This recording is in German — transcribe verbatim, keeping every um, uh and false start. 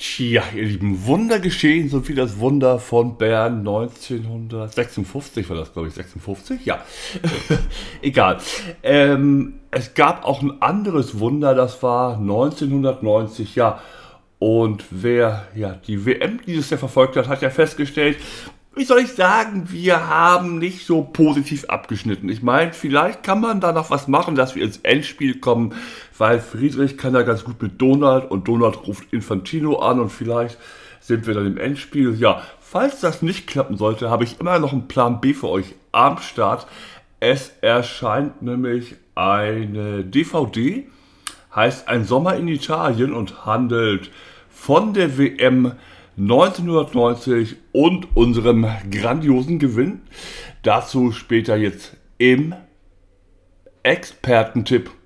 Tja, ihr Lieben, Wunder geschehen, so wie das Wunder von Bern neunzehnhundertsechsundfünfzig war das, glaube ich, sechsundfünfzig? Ja, egal. Ähm, es gab auch ein anderes Wunder, das war neunzehnhundertneunzig, ja. Und wer ja die W M dieses Jahr verfolgt hat, hat ja festgestellt, wie soll ich sagen, wir haben nicht so positiv abgeschnitten. Ich meine, vielleicht kann man da noch was machen, dass wir ins Endspiel kommen, weil Friedrich kann ja ganz gut mit Donald und Donald ruft Infantino an und vielleicht sind wir dann im Endspiel. Ja, falls das nicht klappen sollte, habe ich immer noch einen Plan B für euch am Start. Es erscheint nämlich eine D V D, heißt Ein Sommer in Italien und handelt von der W M neunzehnhundertneunzig und unserem grandiosen Gewinn. Dazu später jetzt im Expertentipp.